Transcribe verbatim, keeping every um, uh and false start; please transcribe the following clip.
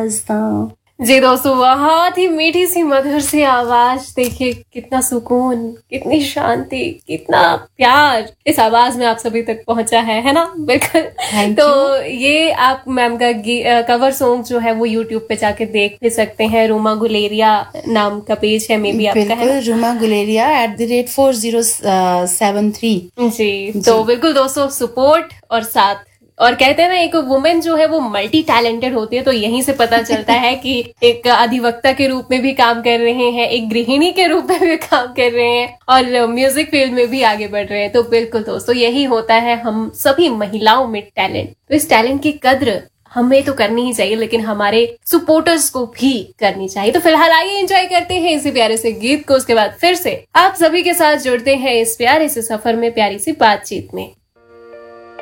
दास्तां। जी दोस्तों, बहुत ही मीठी सी मधुर सी आवाज, देखिए कितना सुकून, कितनी शांति, कितना प्यार इस आवाज में आप सभी तक पहुंचा है है ना। बिल्कुल। तो ये आप मैम का कवर सॉन्ग जो है वो यूट्यूब पे जाके देख भी सकते हैं। रूमा गुलेरिया नाम का पेज है, मे बी आपका है। Ruma Guleria at the rate four zero seven three. जी, तो बिल्कुल दोस्तों, सपोर्ट और साथ। और कहते हैं ना, एक वुमेन जो है वो मल्टी टैलेंटेड होती है, तो यहीं से पता चलता है कि एक अधिवक्ता के रूप में भी काम कर रहे हैं, एक गृहिणी के रूप में भी काम कर रहे हैं, और म्यूजिक फील्ड में भी आगे बढ़ रहे हैं। तो बिल्कुल दोस्तों, यही होता है हम सभी महिलाओं में टैलेंट। तो इस टैलेंट की कद्र हमें तो करनी ही चाहिए, लेकिन हमारे सपोर्टर्स को भी करनी चाहिए। तो फिलहाल आइए एंजॉय करते हैं इसी प्यारे से गीत को, उसके बाद फिर से आप सभी के साथ जुड़ते हैं इस प्यारे से सफर में, प्यारी सी बातचीत में।